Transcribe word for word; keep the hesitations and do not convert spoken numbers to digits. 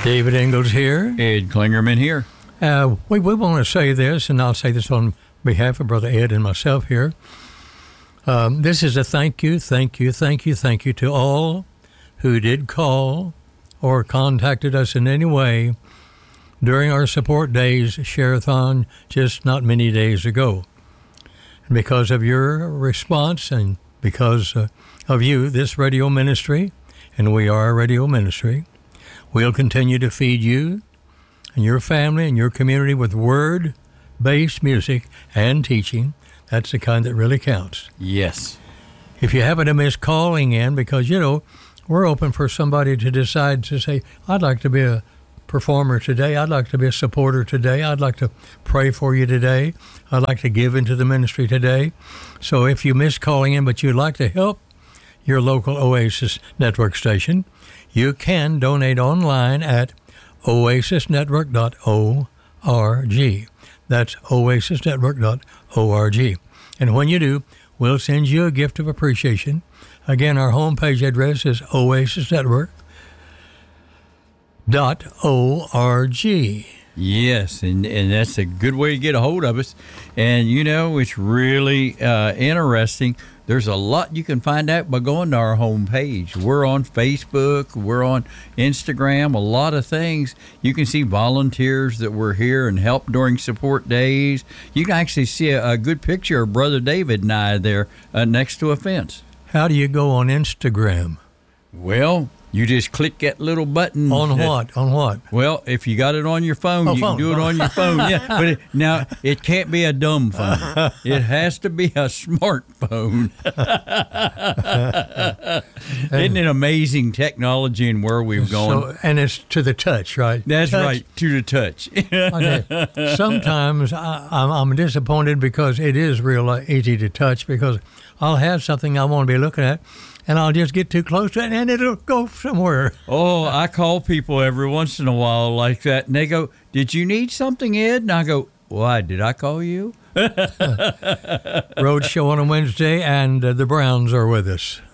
David Ingalls here. Ed Klingerman here. Uh, we we want to say this, and I'll say this on behalf of Brother Ed and myself here. Um, this is a thank you, thank you, thank you, thank you to all who did call or contacted us in any way during our support days share-a-thon just not many days ago. And because of your response and because uh, of you, this radio ministry, and we are a radio ministry, we'll continue to feed you and your family and your community with word-based music and teaching. That's the kind that really counts. Yes. If you happen to miss calling in, because, you know, we're open for somebody to decide to say, I'd like to be a performer today. I'd like to be a supporter today. I'd like to pray for you today. I'd like to give into the ministry today. So if you miss calling in, but you'd like to help your local Oasis Network station, you can donate online at oasis network dot org. That's oasis network dot org. And when you do, we'll send you a gift of appreciation. Again, our homepage address is oasis network dot org. Yes, and, and that's a good way to get a hold of us. And, you know, it's really uh, interesting. There's a lot you can find out by going to our homepage. We're on Facebook. We're on Instagram. A lot of things. You can see volunteers that were here and helped during support days. You can actually see a, a good picture of Brother David and I there uh, next to a fence. How do you go on Instagram? Well, you just click that little button. On that, what? On what? Well, if you got it on your phone, oh, you phone. can do it on your phone. Yeah, but it, now it can't be a dumb phone. It has to be a smartphone. Isn't it amazing technology and where we've gone? So, and it's to the touch, right? That's touch. right, to the touch. Okay. Sometimes I, I'm, I'm disappointed because it is real easy to touch, because I'll have something I want to be looking at, and I'll just get too close to it, and it'll go somewhere. Oh, I call people every once in a while like that, and they go, "Did you need something, Ed?" And I go, "Why, did I call you?" Road show on a Wednesday, and uh, the Browns are with us.